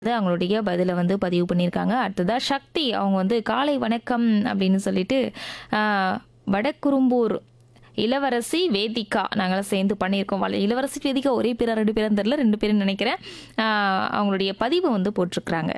அவங்களுடைய பதில வந்து பதிவு பண்ணியிருக்காங்க. அடுத்ததா சக்தி அவங்க வந்து காலை வணக்கம் அப்படின்னு சொல்லிட்டு ஆ, வடக்குறும்பூர் இளவரசி வேதிகா நாங்களாம் சேர்ந்து பண்ணியிருக்கோம். இளவரசி வேதிகா ஒரே பேரா 2 பேரும் தெரியல, 2 பேரும் நினைக்கிறேன். அவங்களுடைய பதிவை வந்து போட்டிருக்கிறாங்க.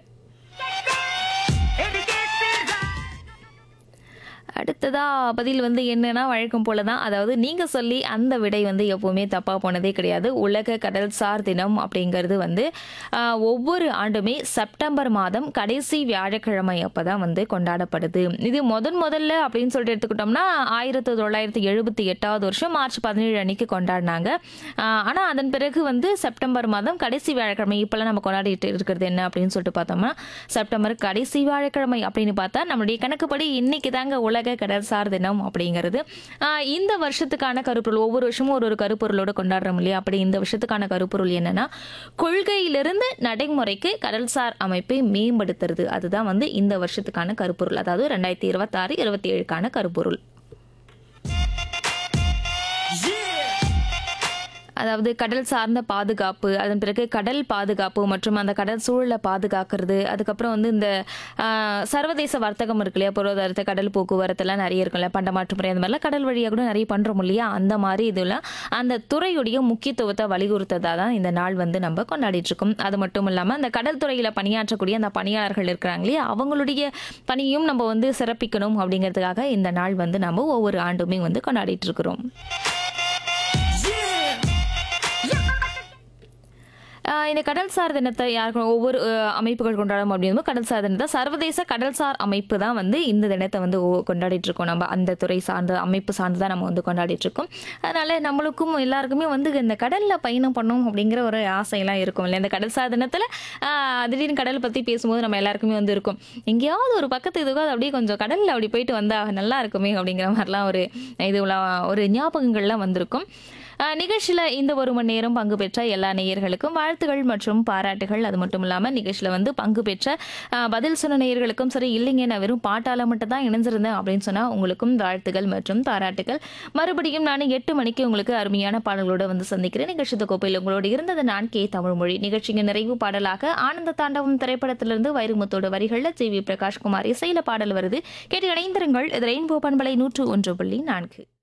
அடுத்ததா பதில் வந்து என்னன்னா வழக்கம் போல தான். அதாவது நீங்க சொல்லி அந்த விடை வந்து எப்பவுமே தப்பா போனதே கிடையாது. உலக கடல்சார் தினம் அப்படிங்கிறது வந்து ஒவ்வொரு ஆண்டுமே செப்டம்பர் மாதம் கடைசி வியாழக்கிழமை அப்பதான் வந்து கொண்டாடப்படுது. இது முதல்ல அப்படின்னு சொல்லிட்டு எடுத்துக்கிட்டோம்னா 1978 வருஷம் மார்ச் 17 அன்னைக்கு கொண்டாடினாங்க. ஆனா அதன் பிறகு வந்து செப்டம்பர் மாதம் கடைசி வியாழக்கிழமை இப்பெல்லாம் நம்ம கொண்டாடிட்டு இருக்கிறது என்ன அப்படின்னு சொல்லிட்டு பார்த்தோம்னா செப்டம்பர் கடைசி வியாழக்கிழமை அப்படின்னு பார்த்தா நம்மளுடைய கணக்குப்படி இன்னைக்கு தாங்க உலக கடல்சார் தினம் அப்படிங்கிறது. இந்த வருஷத்துக்கான கருப்பொருள் ஒவ்வொரு வருஷமும் ஒரு கருப்பொருளோட கொண்டாடுறோம் இல்லையா? அப்படி இந்த வருஷத்துக்கான கருப்பொருள் என்னன்னா கொள்கையிலிருந்து நடைமுறைக்கு கடல்சார் அமைப்பை மேம்படுத்துறது. அதுதான் வந்து இந்த வருஷத்துக்கான கருப்பொருள். அதாவது 2026-27க்கான கருப்பொருள். அதாவது கடல் சார்ந்த பாதுகாப்பு, அதன் பிறகு கடல் பாதுகாப்பு மற்றும் அந்த கடல் சூழலை பாதுகாக்கிறது. அதுக்கப்புறம் வந்து இந்த சர்வதேச வர்த்தகம் இருக்கு இல்லையா? பொருளாதாரத்தை கடல் போக்குவரத்துலாம் நிறைய இருக்குல்ல, பண்டமாற்று முறை அந்த மாதிரிலாம் கடல் வழியாக கூட நிறைய பண்ணுறோம் இல்லையா? அந்த மாதிரி இதெல்லாம் அந்த துறையுடைய முக்கியத்துவத்தை வலியுறுத்ததாக தான் இந்த நாள் வந்து நம்ம கொண்டாடிட்டு இருக்கோம். அது மட்டும் இல்லாமல் அந்த கடல் துறையில் பணியாற்றக்கூடிய அந்த பணியாளர்கள் இருக்கிறாங்க இல்லையா? அவங்களுடைய பணியும் நம்ம வந்து சிறப்பிக்கணும் அப்படிங்கிறதுக்காக இந்த நாள் வந்து நம்ம ஒவ்வொரு ஆண்டுமே வந்து கொண்டாடிட்டு இருக்கிறோம். இந்த கடல்சார் தினத்தை யாருக்கும் ஒவ்வொரு அமைப்புகள் கொண்டாடும் அப்படிங்கும்போது கடல்சார் தினத்தை சர்வதேச கடல்சார் அமைப்பு தான் வந்து இந்த தினத்தை வந்து கொண்டாடிட்டு இருக்கோம். நம்ம அந்த துறை சார்ந்த அமைப்பு சார்ந்து தான் நம்ம வந்து கொண்டாடிட்டு இருக்கோம். அதனால நம்மளுக்கும் எல்லாருக்குமே வந்து இந்த கடல்ல பயணம் பண்ணணும் அப்படிங்கிற ஒரு ஆசையெல்லாம் இருக்கும் இல்லை? இந்த கடல்சார் தினத்துல திடீர்னு கடல் பத்தி பேசும்போது நம்ம எல்லாருக்குமே வந்து இருக்கும், எங்கேயாவது ஒரு பக்கத்து இதுக்காக அப்படியே கொஞ்சம் கடல்ல அப்படி போயிட்டு வந்தா நல்லா இருக்குமே அப்படிங்கிற மாதிரிலாம் ஒரு இதுலாம் ஒரு ஞாபகங்கள்லாம் வந்திருக்கும். நிகழ்ச்சியில் இந்த 1 மணி நேரம் பங்கு பெற்ற எல்லா நேயர்களுக்கும் வாழ்த்துகள் மற்றும் பாராட்டுகள். அது மட்டும் இல்லாமல் நிகழ்ச்சியில் வந்து பங்கு பெற்ற பதில் சொன்ன நேயர்களுக்கும் சரி, இல்லைங்க நான் வெறும் பாட்டால் மட்டும் தான் இணைஞ்சிருந்தேன் அப்படின்னு சொன்னால் உங்களுக்கும் வாழ்த்துகள் மற்றும் பாராட்டுகள். மறுபடியும் நான் 8 மணிக்கு உங்களுக்கு அருமையான பாடல்களோடு வந்து சந்திக்கிறேன். நிகழ்ச்சி தொகுப்பில் உங்களோடு இருந்தது நான் கே தமிழ்மொழி. நிகழ்ச்சியின் நிறைவு பாடலாக ஆனந்த தாண்டவம் திரைப்படத்திலிருந்து வைரமுத்தோட வரிகளில் ஜி வி பிரகாஷ்குமார் இசையில பாடல் வருது. கேட்டு இணைந்திருங்கள். இது ரெயின்போ பண்பலை 101.4.